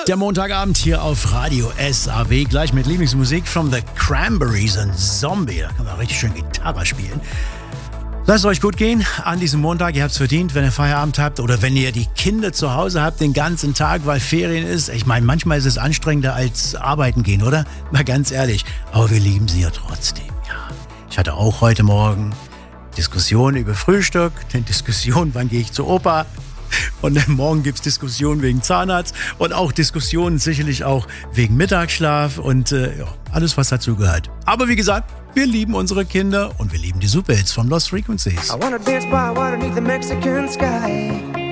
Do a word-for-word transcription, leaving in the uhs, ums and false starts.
Der Montagabend hier auf Radio S A W, gleich mit Lieblingsmusik from The Cranberries und Zombie. Da kann man richtig schön Gitarre spielen. Lasst es euch gut gehen an diesem Montag. Ihr habt es verdient, wenn ihr Feierabend habt oder wenn ihr die Kinder zu Hause habt den ganzen Tag, weil Ferien ist. Ich meine, manchmal ist es anstrengender als arbeiten gehen, oder? Mal ganz ehrlich. Aber wir lieben sie ja trotzdem, ja. Ich hatte auch heute Morgen Diskussionen über Frühstück, eine Diskussion, wann gehe ich zur Oper. Und morgen gibt es Diskussionen wegen Zahnarzt und auch Diskussionen sicherlich auch wegen Mittagsschlaf und äh, ja, alles, was dazu gehört. Aber wie gesagt, wir lieben unsere Kinder und wir lieben die Superhits von Lost Frequencies. I wanna dance by water beneath the Mexican sky.